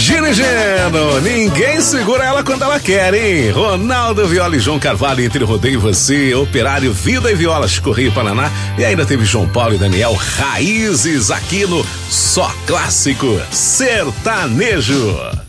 Dirigindo, ninguém segura ela quando ela quer, hein? Ronaldo Viola e João Carvalho, Entre o Rodeio e Você, Operário, Vida e Violas, Correio Paraná, e ainda teve João Paulo e Daniel, Raízes, aqui no Só Clássico Sertanejo.